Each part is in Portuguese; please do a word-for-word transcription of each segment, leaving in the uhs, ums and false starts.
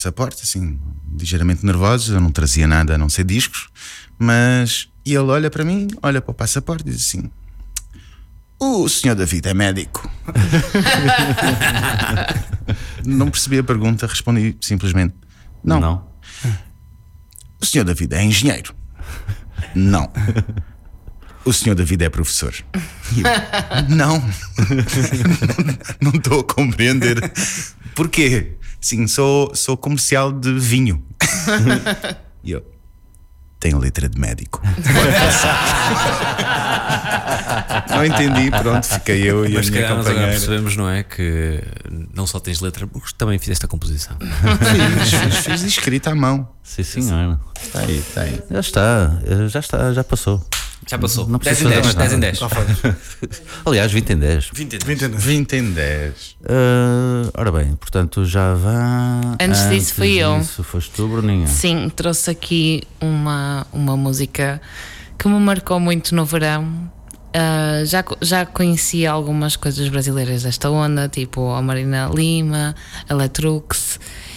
passaporte, assim, ligeiramente nervosos. Eu não trazia nada a não ser discos. Mas e ele olha para mim, olha para o passaporte e diz assim: o senhor David é médico? Não percebi a pergunta, respondi simplesmente: não. Não. O senhor David é engenheiro? Não. O senhor David é professor? Eu, não. Não estou a compreender. Porquê? Sim, sou, sou comercial de vinho. E eu: tenho letra de médico. Pode passar. Não entendi, pronto, fiquei eu e Mas a minha nós agora companheira. percebemos, não é? Que não só tens letra, mas também fizeste a composição. Fiz, fiz, fiz escrita à mão. Sim, senhora. Está aí, está aí. Já está, já está, já passou. Já passou. Não dez em precisa dez, fazer dez em mais dez. Aliás, vinte em dez. vinte em dez. vinte e nove. vinte em dez. Uh, ora bem, portanto já vá. Antes disso fui eu. Isso foste tu, Bruninha. Sim, trouxe aqui uma, uma música que me marcou muito no verão. Uh, já, já conhecia algumas coisas brasileiras desta onda, tipo a Marina Lima, a Letrux,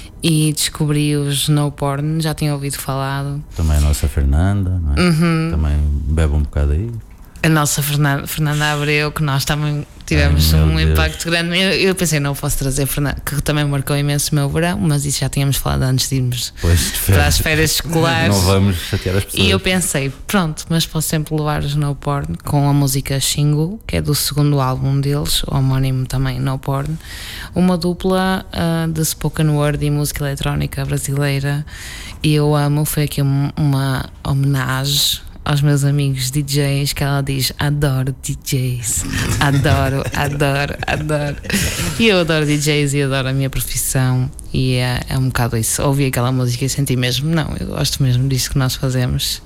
e descobri os Snow Porn, já tinha ouvido falado. Também a nossa Fernanda, não é? Uhum. Também bebe um bocado aí. A nossa Fernanda, Fernanda Abreu, que nós também tivemos Ai, meu um Deus. impacto grande. Eu, eu pensei, não posso trazer Fernanda, que também marcou imenso o meu verão, mas isso já tínhamos falado antes de irmos Pois, de para as férias. férias escolares. Não vamos chatear as pessoas. E eu pensei, pronto, mas posso sempre levar os No Porn com a música Xingu, que é do segundo álbum deles, o homónimo também No Porn, uma dupla uh, de spoken word e música eletrónica brasileira, e eu amo. Foi aqui um, uma homenagem aos meus amigos D Js, que ela diz: adoro D Js, adoro, adoro, adoro. E eu adoro D Js e adoro a minha profissão, e é, é um bocado isso. Ouvi aquela música e senti mesmo, não, eu gosto mesmo disso que nós fazemos,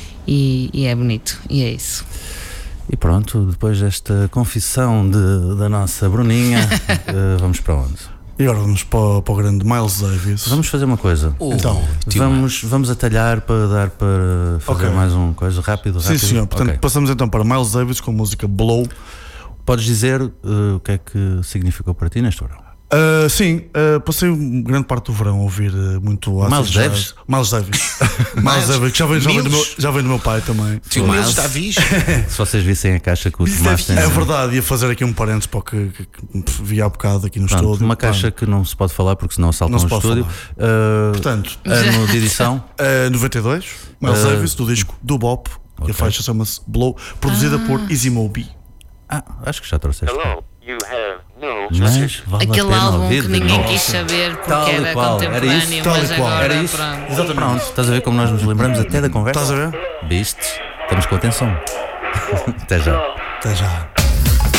e, e é bonito, e é isso. E pronto, depois desta confissão de, da nossa Bruninha, uh, vamos para onde? E agora vamos para, o- para o grande Miles Davis. Vamos fazer uma coisa. Oh, Então, tio, Vamos, vamos atalhar para dar para fazer Ok. mais uma coisa rápido, Sim, rápido. senhor. Portanto, Ok. passamos então para Miles Davis com a música Blow. Podes dizer uh, o que é que significou para ti neste verão? Uh, sim, uh, passei grande parte do verão a ouvir uh, muito acid Miles jazz. Davis? Miles Davis. Miles Davis, que já vem, já, vem do meu, já vem do meu pai também. Tio Miles está visto. Se vocês vissem a caixa que o Tomás tem. É verdade, ia fazer aqui um parênteses para o que, que, que vi há bocado aqui no Pronto, estúdio. uma caixa que não se pode falar porque senão saltam Não se o pode estúdio. Uh, Portanto, ano de edição. uh, noventa e dois, Miles Uh, Davis, do disco do Bop, ok. e a faixa chama-se Blow, produzida por Easy Moby. Ah, acho que já trouxeste. Hello, you have no Mas vale a Aquele pena álbum ouvir que de ninguém novo. quis saber porque Tal e era qual, era contemporâneo, isso, tal e mas qual. agora Era isso. pronto. Exatamente. Pronto, estás a ver como nós nos lembramos até da conversa? Estás a ver? Viste? Estamos com atenção. Até já. Até já.